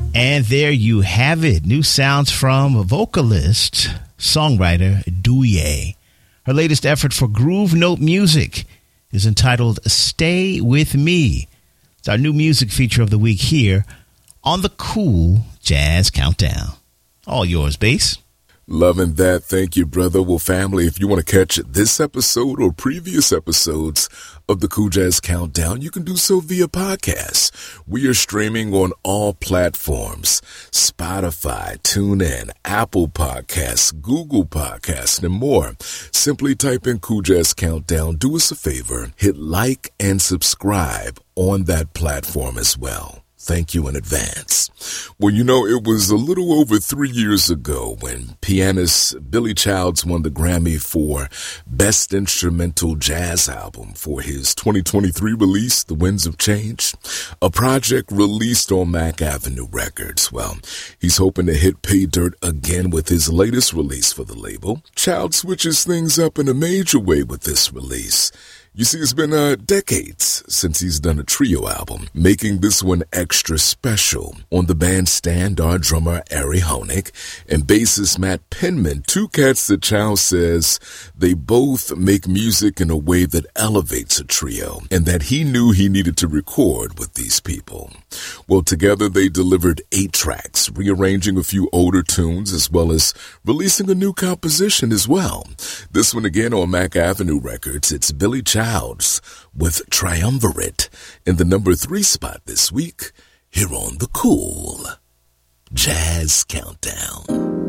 And there you have it. New sounds from vocalist, songwriter Douye. Her latest effort for Groove Note Music is entitled Stay With Me. It's our new music feature of the week here on the Cool Jazz Countdown. All yours, Bass. Loving that. Thank you, brother. Well, family, if you want to catch this episode or previous episodes of the Cool Jazz Countdown, you can do so via podcast. We are streaming on all platforms: Spotify, TuneIn, Apple Podcasts, Google Podcasts, and more. Simply type in Cool Jazz Countdown. Do us a favor, hit like and subscribe on that platform as well. Thank you in advance. Well, you know, it was a little over 3 years ago when pianist Billy Childs won the Grammy for Best Instrumental Jazz Album for his 2023 release, The Winds of Change, a project released on Mack Avenue Records. Well, he's hoping to hit pay dirt again with his latest release for the label. Childs switches things up in a major way with this release. You see, it's been decades since he's done a trio album, making this one extra special. On the bandstand are drummer Ari Honig and bassist Matt Penman, two cats that Childs says they both make music in a way that elevates a trio, and that he knew he needed to record with these people. Well, together they delivered 8 tracks, rearranging a few older tunes as well as releasing a new composition as well. This one again on Mack Avenue Records. It's Billy Childs with Triumvirate in the number 3 spot this week here on the Cool Jazz Countdown.